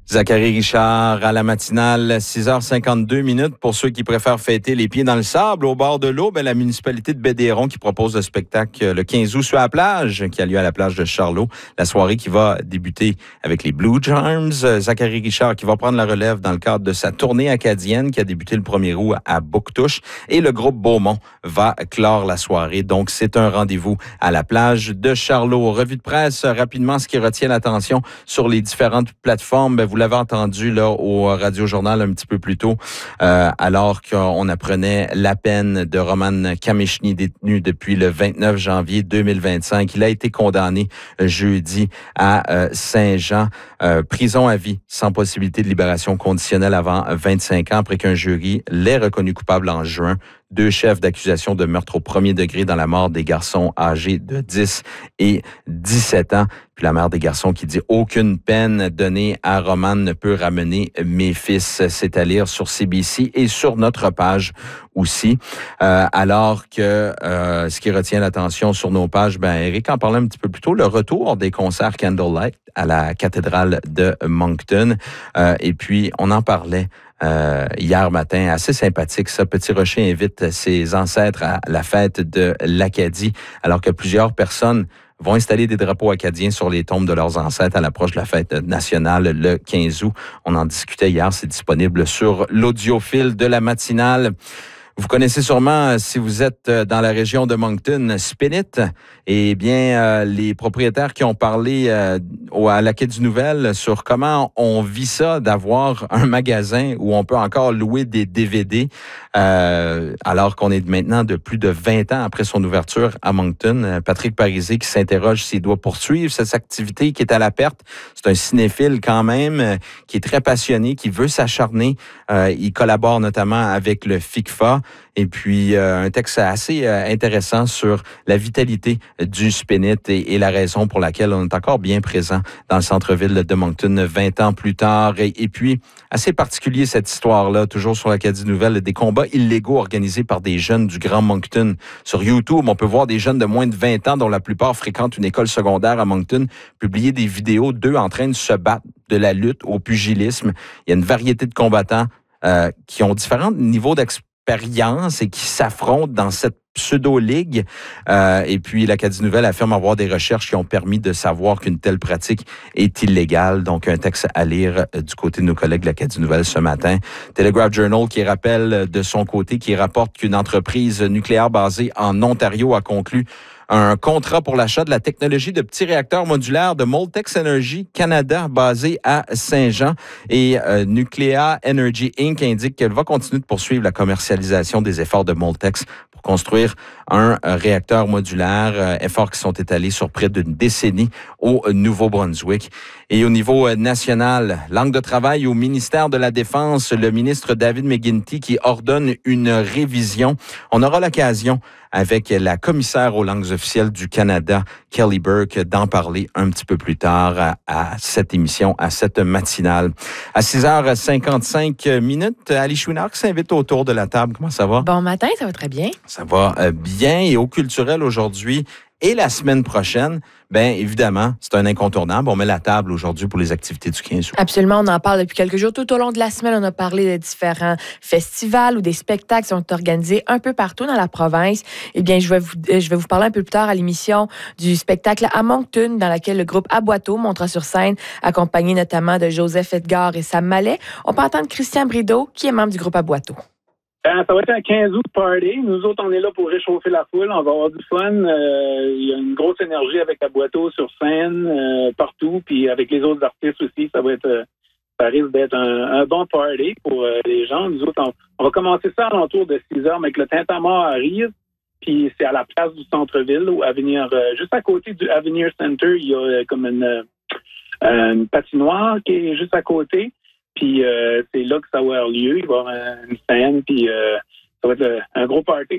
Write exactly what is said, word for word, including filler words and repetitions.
Zachary Richard à la matinale, six heures cinquante-deux minutes. Pour ceux qui préfèrent fêter les pieds dans le sable au bord de l'eau, ben, la municipalité de Baie-des-Ronds qui propose le spectacle le quinze août sur la plage, qui a lieu à la plage de Charlot. La soirée qui va débuter avec les Blue Charms. Zachary Richard qui va prendre la relève dans le cadre de sa tournée acadienne qui a débuté le premier août à Bouctouche. Et le groupe Beaumont va clore la soirée. Donc, c'est un rendez-vous à la plage de Charlot. Revue de presse, rapidement, ce qui retient l'attention sur les différentes plateformes. Ben, vous Vous l'avez entendu là au Radio Journal un petit peu plus tôt, euh, alors qu'on apprenait la peine de Roman Kamechny, détenu depuis le vingt-neuf janvier deux mille vingt-cinq. Il a été condamné jeudi à euh, Saint-Jean, euh, prison à vie sans possibilité de libération conditionnelle avant vingt-cinq ans, après qu'un jury l'ait reconnu coupable en juin. Deux chefs d'accusation de meurtre au premier degré dans la mort des garçons âgés de dix et dix-sept ans. Puis la mère des garçons qui dit « Aucune peine donnée à Roman ne peut ramener mes fils ». C'est à lire sur C B C et sur notre page aussi. Euh, alors que euh, ce qui retient l'attention sur nos pages, ben Eric en parlait un petit peu plus tôt, le retour des concerts Candlelight à la cathédrale de Moncton. Euh, et puis, on en parlait Euh, hier matin, assez sympathique. Ça, Petit Rocher invite ses ancêtres à la fête de l'Acadie, alors que plusieurs personnes vont installer des drapeaux acadiens sur les tombes de leurs ancêtres à l'approche de la fête nationale le quinze août. On en discutait hier, c'est disponible sur l'audiophile de la matinale. Vous connaissez sûrement, si vous êtes dans la région de Moncton, Spinit. Eh bien, euh, les propriétaires qui ont parlé euh, à la Quai du Nouvelle sur comment on vit ça d'avoir un magasin où on peut encore louer des D V D, euh, alors qu'on est maintenant de plus de vingt ans après son ouverture à Moncton. Patrick Parisé qui s'interroge s'il doit poursuivre cette activité qui est à la perte. C'est un cinéphile quand même, qui est très passionné, qui veut s'acharner. Euh, il collabore notamment avec le F I C F A. Et puis, euh, un texte assez euh, intéressant sur la vitalité du Spinit et, et la raison pour laquelle on est encore bien présent dans le centre-ville de Moncton vingt ans plus tard. Et, et puis, assez particulier cette histoire-là, toujours sur l'Acadie Nouvelle, des combats illégaux organisés par des jeunes du Grand Moncton. Sur YouTube, on peut voir des jeunes de moins de vingt ans, dont la plupart fréquentent une école secondaire à Moncton, publier des vidéos d'eux en train de se battre, de la lutte au pugilisme. Il y a une variété de combattants euh, qui ont différents niveaux d'expérience et qui s'affrontent dans cette pseudo-ligue. Euh, et puis, l'Acadie Nouvelle affirme avoir des recherches qui ont permis de savoir qu'une telle pratique est illégale. Donc, un texte à lire euh, du côté de nos collègues de l'Acadie Nouvelle ce matin. Telegraph Journal qui rappelle de son côté, qui rapporte qu'une entreprise nucléaire basée en Ontario a conclu un contrat pour l'achat de la technologie de petits réacteurs modulaires de Moltex Energy Canada basé à Saint-Jean. Et euh, Nuclea Energy Incorporated indique qu'elle va continuer de poursuivre la commercialisation des efforts de Moltex pour construire un euh, réacteur modulaire, euh, efforts qui sont étalés sur près d'une décennie au Nouveau-Brunswick. Et au niveau euh, national, langue de travail au ministère de la Défense, le ministre David McGuinty qui ordonne une révision. On aura l'occasion avec la commissaire aux langues officielles du Canada, Kelly Burke, d'en parler un petit peu plus tard à, à cette émission, à cette matinale. À six heures cinquante-cinq minutes, Ali Chouinard s'invite autour de la table. Comment ça va? Bon matin, ça va très bien. Ça va euh, bien. Et au culturel aujourd'hui et la semaine prochaine, bien évidemment, c'est un incontournable. On met la table aujourd'hui pour les activités du quinze août. Absolument, on en parle depuis quelques jours. Tout au long de la semaine, on a parlé de différents festivals ou des spectacles qui sont organisés un peu partout dans la province. Eh bien, je vais vous, je vais vous parler un peu plus tard à l'émission du spectacle à Moncton, dans laquelle le groupe Aboiteau montera sur scène, accompagné notamment de Joseph Edgar et Sam Mallet. On peut entendre Christian Brideau, qui est membre du groupe Aboiteau. Ça va être un quinze août party. Nous autres, on est là pour réchauffer la foule. On va avoir du fun. Euh, il y a une grosse énergie avec Aboiteau sur scène, euh, partout. Puis avec les autres artistes aussi, ça va être, euh, ça risque d'être un, un bon party pour euh, les gens. Nous autres, on, on va commencer ça à l'entour de six heures, mais que le Tintamarre arrive. Puis c'est à la place du centre-ville, ou Avenir, euh, juste à côté du Avenir Center, il y a euh, comme une, euh, une patinoire qui est juste à côté. Puis euh, c'est là que ça va avoir lieu. Il va y avoir une scène, puis euh, ça va être un gros party.